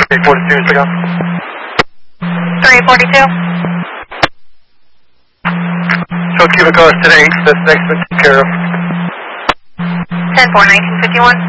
342, pick up. 342. So Cubic cars to the 8, that's next one, take care of. 10-4, 1951.